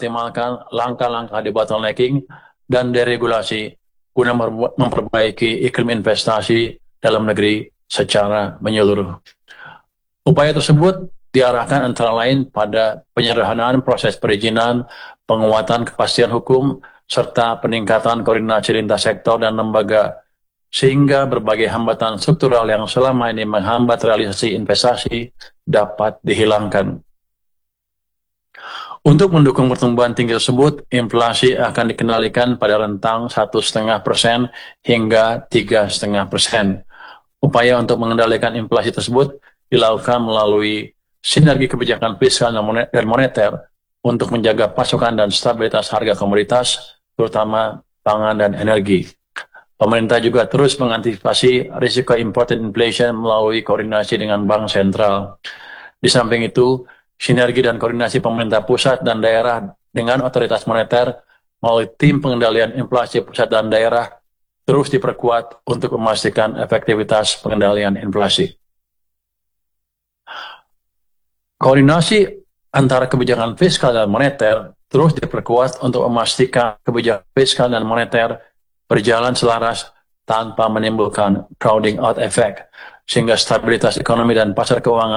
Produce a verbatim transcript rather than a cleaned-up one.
mengoptimalkan langkah-langkah debottlenecking dan deregulasi guna memperbaiki iklim investasi dalam negeri secara menyeluruh. Upaya tersebut diarahkan antara lain pada penyederhanaan proses perizinan, penguatan kepastian hukum, serta peningkatan koordinasi lintas sektor dan lembaga, sehingga berbagai hambatan struktural yang selama ini menghambat realisasi investasi dapat dihilangkan. Untuk mendukung pertumbuhan tinggi tersebut, inflasi akan dikendalikan pada rentang satu koma lima persen hingga tiga koma lima persen. Upaya untuk mengendalikan inflasi tersebut dilakukan melalui sinergi kebijakan fiskal dan moneter untuk menjaga pasokan dan stabilitas harga komoditas, terutama pangan dan energi. Pemerintah juga terus mengantisipasi risiko imported inflation melalui koordinasi dengan bank sentral. Di samping itu, sinergi dan koordinasi pemerintah pusat dan daerah dengan otoritas moneter melalui tim pengendalian inflasi pusat dan daerah terus diperkuat untuk memastikan efektivitas pengendalian inflasi. Koordinasi antara kebijakan fiskal dan moneter terus diperkuat untuk memastikan kebijakan fiskal dan moneter berjalan selaras tanpa menimbulkan crowding out effect, sehingga stabilitas ekonomi dan pasar keuangan